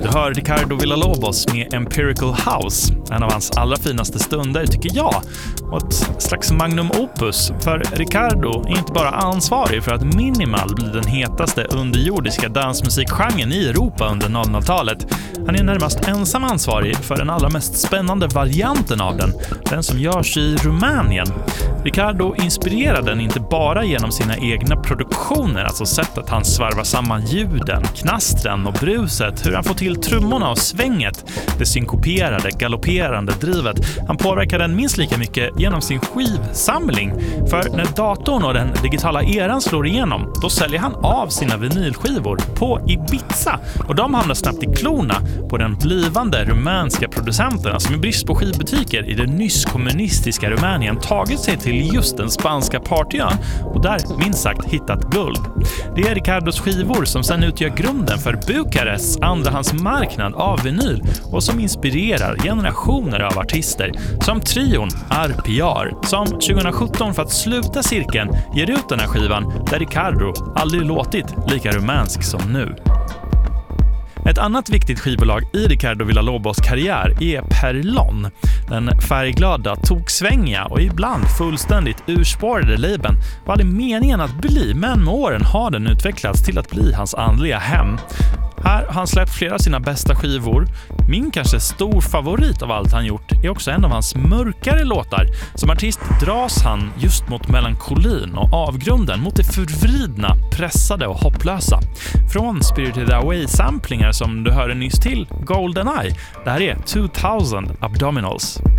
Du hör Ricardo Villalobos med Empirical House, en av hans allra finaste stunder tycker jag, och ett slags magnum opus, för Ricardo är inte bara ansvarig för att minimal blir den hetaste underjordiska dansmusikgenren i Europa under 00-talet. Han är närmast ensam ansvarig för den allra mest spännande varianten av den som görs i Rumänien. Ricardo inspirerar den inte bara genom sina egna produktioner, alltså sättet han svarvar samman ljuden, knastren och bruset, hur han får till trummorna och svänget, det synkoperade, galopperande drivet. Han påverkar den minst lika mycket genom sin skivsamling, för när datorn och den digitala eran slår igenom, då säljer han av sina vinylskivor på Ibiza, och de hamnar snabbt i klorna på den blivande rumänska producenterna som i brist på skivbutiker i det nyss kommunistiska Rumänien tagit sig till just den spanska partyön och där minst sagt hittat guld. Det är Ricardos skivor som sen utgör grunden för Bukarests andrahandsmarknad av vinyl och som inspirerar generationer av artister, som trion RPR, som 2017 för att sluta cirkeln ger ut den här skivan där Ricardo aldrig låtit lika rumänsk som nu. Ett annat viktigt skivbolag i Ricardo Villalobos karriär är Perlon. Den färgglada, toksvängiga och ibland fullständigt urspårade labeln var aldrig meningen att bli, men med åren har den utvecklats till att bli hans andliga hem. Här har han släppt flera av sina bästa skivor. Min kanske stor favorit av allt han gjort är också en av hans mörkare låtar. Som artist dras han just mot melankolin och avgrunden, mot det förvridna, pressade och hopplösa. Från Spirited Away-samplingar som du hörde nyss till GoldenEye. Det här är 2000 Abdominals.